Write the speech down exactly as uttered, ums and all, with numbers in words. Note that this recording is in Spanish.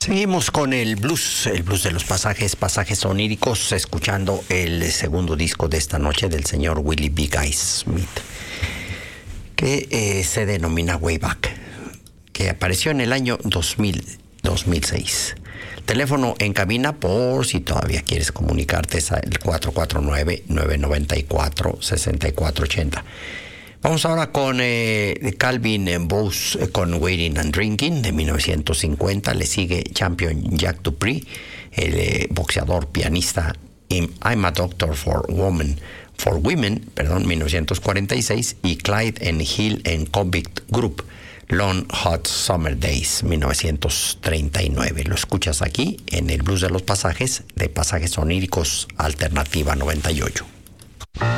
Seguimos con el blues, el blues de los pasajes, pasajes oníricos, escuchando el segundo disco de esta noche del señor Willie Big Eyes Smith, que eh, se denomina Way Back, que apareció en el año dos mil, dos mil seis. Teléfono en cabina por si todavía quieres comunicarte, es el cuatro cuatro nueve, nueve nueve cuatro, seis cuatro ocho cero. Vamos ahora con eh, Calvin Bowes eh, con Waiting and Drinking de mil novecientos cincuenta. Le sigue Champion Jack Dupree, el eh, boxeador pianista, I'm a Doctor for Women, for Women, perdón, mil novecientos cuarenta y seis, y Clyde and Hill and Convict Group, Long Hot Summer Days, mil novecientos treinta y nueve. Lo escuchas aquí en el Blues de los Pasajes, de Pasajes Oníricos, Alternativa noventa y ocho.